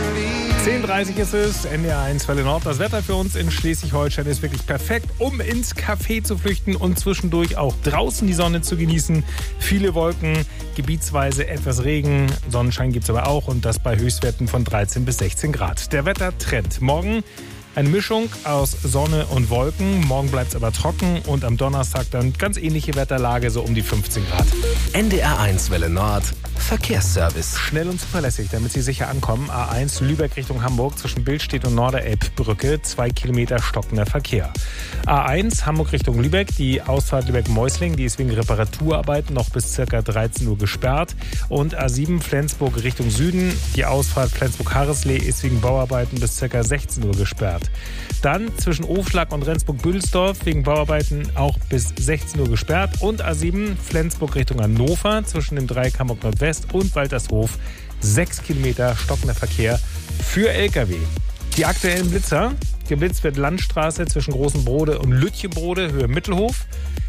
10:30 ist es, NDR1 Welle Nord. Das Wetter für uns in Schleswig-Holstein ist wirklich perfekt, um ins Café zu flüchten und zwischendurch auch draußen die Sonne zu genießen. Viele Wolken, gebietsweise etwas Regen, Sonnenschein gibt es aber auch und das bei Höchstwerten von 13 bis 16 Grad. Der Wettertrend. Morgen eine Mischung aus Sonne und Wolken. Morgen bleibt es aber trocken und am Donnerstag dann ganz ähnliche Wetterlage, so um die 15 Grad. NDR1 Welle Nord. Verkehrsservice. Schnell und zuverlässig, damit Sie sicher ankommen. A1 Lübeck Richtung Hamburg zwischen Billstedt und Norderelbbrücke. 2 Kilometer stockender Verkehr. A1 Hamburg Richtung Lübeck. Die Ausfahrt Lübeck-Meusling, die ist wegen Reparaturarbeiten noch bis ca. 13 Uhr gesperrt. Und A7 Flensburg Richtung Süden. Die Ausfahrt Flensburg-Harreslee ist wegen Bauarbeiten bis ca. 16 Uhr gesperrt. Dann zwischen Ofschlag und Rendsburg-Büdelsdorf wegen Bauarbeiten auch bis 16 Uhr gesperrt. Und A7 Flensburg Richtung Hannover zwischen dem Dreieck Hamburg Nordwest und Waltershof 6 Kilometer stockender Verkehr für Lkw. Die aktuellen Blitzer. Geblitzt wird Landstraße zwischen Großen Brode und Lütchenbrode, Höhe Mittelhof.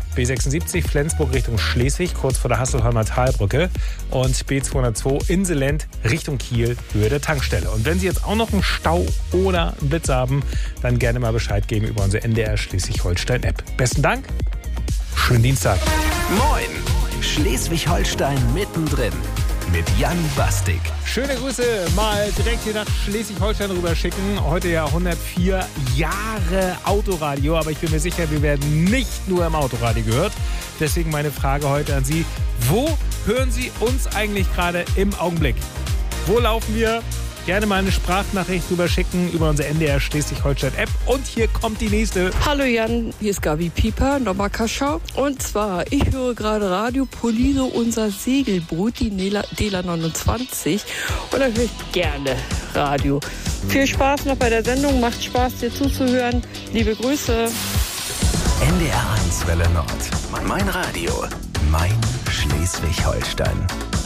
B76 Flensburg Richtung Schleswig, kurz vor der Hasselheimer Talbrücke. Und B202 Inselend Richtung Kiel, Höhe der Tankstelle. Und wenn Sie jetzt auch noch einen Stau oder einen Blitz haben, dann gerne mal Bescheid geben über unsere NDR Schleswig-Holstein-App. Besten Dank, schönen Dienstag. Moin, Schleswig-Holstein mittendrin mit Jan Bastik. Schöne Grüße mal direkt hier nach Schleswig-Holstein rüber schicken. Heute ja 104 Jahre Autoradio, aber ich bin mir sicher, wir werden nicht nur im Autoradio gehört. Deswegen meine Frage heute an Sie. Wo hören Sie uns eigentlich gerade im Augenblick? Wo laufen wir? Gerne mal eine Sprachnachricht rüber schicken über unsere NDR Schleswig-Holstein-App. Und hier kommt die nächste. Hallo Jan, hier ist Gabi Pieper, nochmal Kaschau. Und zwar, ich höre gerade Radio Poliso, unser Segelboot, die Dela 29. Und da höre ich gerne Radio. Viel Spaß noch bei der Sendung, macht Spaß dir zuzuhören. Liebe Grüße. NDR1 Welle Nord. Mein Radio, mein Schleswig-Holstein.